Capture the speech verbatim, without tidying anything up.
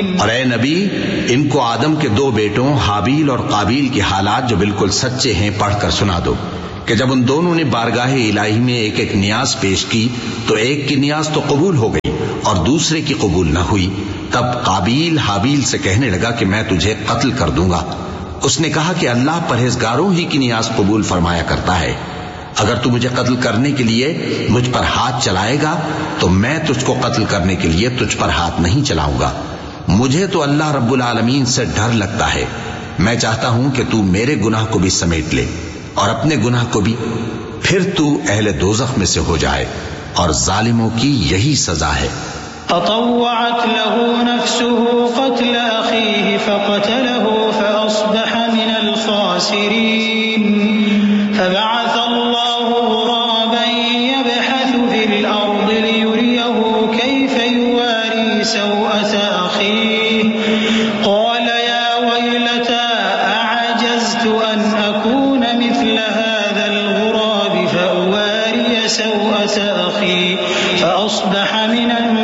اور اے نبی، ان کو آدم کے دو بیٹوں حابیل اور قابیل کے حالات جو بالکل سچے ہیں پڑھ کر سنا دو کہ جب ان دونوں نے بارگاہ الہی میں ایک ایک نیاز پیش کی تو ایک کی نیاز تو قبول ہو گئی اور دوسرے کی قبول نہ ہوئی۔ تب قابیل حابیل سے کہنے لگا کہ میں تجھے قتل کر دوں گا۔ اس نے کہا کہ اللہ پرہیزگاروں ہی کی نیاز قبول فرمایا کرتا ہے، اگر تو مجھے قتل کرنے کے لیے مجھ پر ہاتھ چلائے گا تو میں تجھ کو قتل کرنے کے لیے تجھ پر ہاتھ نہیں چلاؤں گا۔ مجھے تو اللہ رب العالمین سے ڈر لگتا ہے، میں چاہتا ہوں کہ تو میرے گناہ کو بھی سمیٹ لے اور اپنے گناہ کو بھی، پھر تو اہل دوزخ میں سے ہو جائے، اور ظالموں کی یہی سزا ہے۔ فطوعت له نفسه قتل أخيه فقتله فأصبح من الخاسرين فبعث الله غرابا يبحث في الأرض ليريه كيف يواري سوءة أخيه قال يا ويلتى أعجزت أن أكون مثل هذا الغراب فأواري سوءة أخي فأصبح من